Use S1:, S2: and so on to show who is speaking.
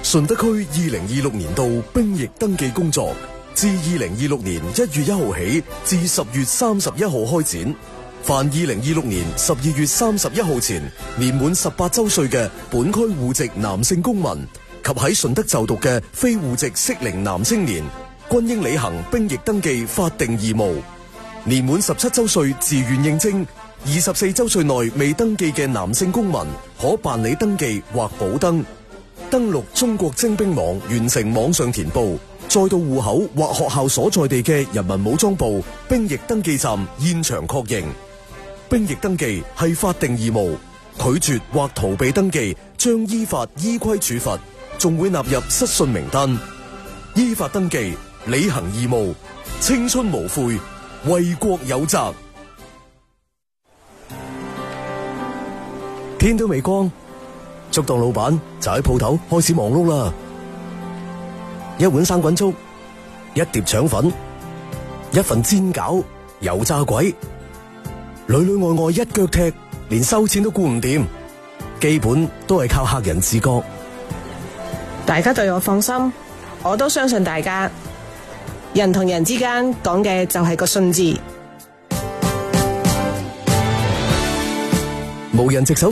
S1: 順德區2026年度兵役登記工作自2026年1月1號起至10月31號開展。凡2026年12月31號前年滿18周歲嘅本區戶籍男性公民及喺順德就讀嘅非戶籍適齡男青年，均應履行兵役登記法定義務。年滿17周歲自願應徵，24周歲內未登記嘅男性公民可辦理登記或補登。登錄中國徵兵網完成網上填報，再到戶口或學校所在地嘅人民武裝部兵役登記站現場確認。兵役登記係法定義務，拒絕或逃避登記將依法依規處罰，仲會納入失信名單。依法登記，履行義務，青春無悔，為國有責。天都未光，粥檔老闆就喺鋪頭開始忙碌啦。一碗生滾粥，一碟腸粉，一份煎餃，油炸鬼，裏裏外外一腳踢，連收錢都顧唔掂，基本都係靠客人自覺。
S2: 大家對我放心，我都相信大家。人同人之間講嘅就係個信字。
S1: 無人值守